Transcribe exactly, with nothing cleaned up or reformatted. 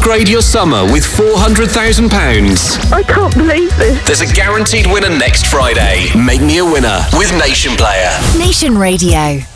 upgrade your summer with four hundred thousand pounds. I can't believe this. There's a guaranteed winner next Friday. Make me a winner with Nation Player. Nation Radio.